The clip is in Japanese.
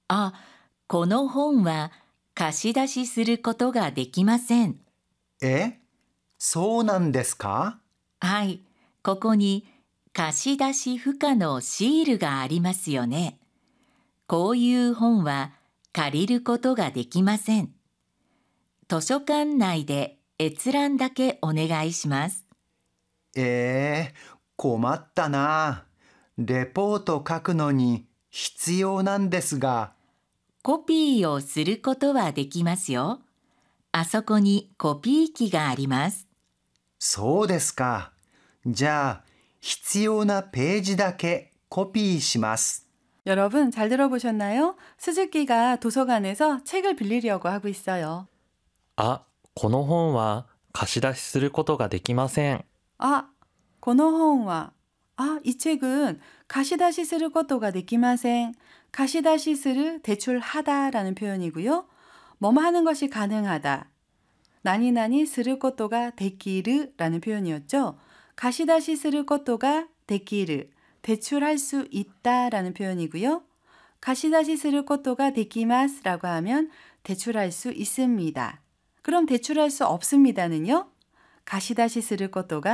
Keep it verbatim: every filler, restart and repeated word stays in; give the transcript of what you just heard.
あ、この本は貸し出しすることができません。 え、そうなんですか？ はい、ここに貸し出し不可のシールがありますよね。こういう本は借りることができません。図書館内で閲覧だけお願いします。 えー、困ったな。レポート書くのに必要なんですが。 コピーをすることはできますよ。あそこにコピー機があります。 そうですか。じゃあ、必要なページだけコピーします。 여러분 잘 들어보셨나요? 스즈키가 도서관에서 책을 빌리려고 하고 있어요. あ、この本は貸し出しすることができません。 아, この本は 아, 이 책은 가시다시することができません. 가시다시する 대출하다라는 표현이고요. 뭐뭐 하는 것이 가능하다. 나니나니 することができる라는 표현이었죠. 가시다시 することができる 대출할 수 있다라는 표현이고요. 가시다시 することができます라고 하면 대출할 수 있습니다. 그럼 대출할 수 없습니다는요? 가시다시 することが